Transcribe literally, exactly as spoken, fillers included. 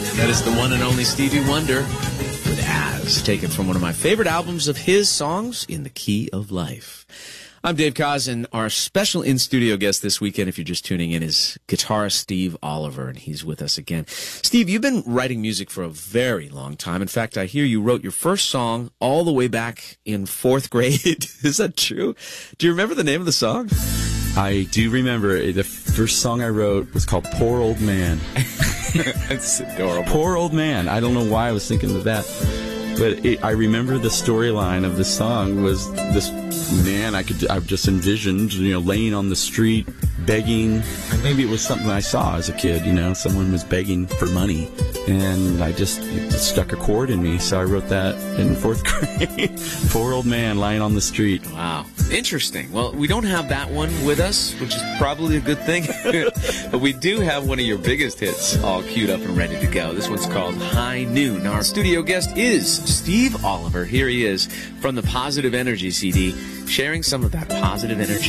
That is the one and only Stevie Wonder with As, taken from one of my favorite albums of his songs, In the Key of Life. I'm Dave Koz, and our special in-studio guest this weekend, if you're just tuning in, is guitarist Steve Oliver, and he's with us again. Steve, you've been writing music for a very long time. In fact, I hear you wrote your first song all the way back in fourth grade. Is that true? Do you remember the name of the song? I do remember. The first song I wrote was called Poor Old Man. That's adorable. Poor Old Man. I don't know why I was thinking of that. But it, I remember the storyline of the song was this man I could I've just envisioned, you know, laying on the street begging. Maybe it was something I saw as a kid, you know, someone was begging for money, and I just it stuck a chord in me, so I wrote that in fourth grade. Poor old man lying on the street. Wow, interesting. Well, we don't have that one with us, which is probably a good thing. But we do have one of your biggest hits all queued up and ready to go. This one's called High Noon. Our studio guest is Steve Oliver. Here he is from the Positive Energy C D, sharing some of that positive energy.